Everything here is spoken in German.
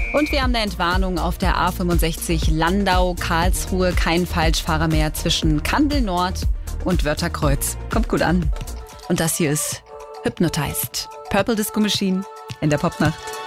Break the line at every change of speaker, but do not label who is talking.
Und wir haben eine Entwarnung auf der A65 Landau-Karlsruhe. Kein Falschfahrer mehr zwischen Kandel Nord und Wörtherkreuz. Kommt gut an. Und das hier ist Hypnotized. Purple Disco Machine in der Popnacht.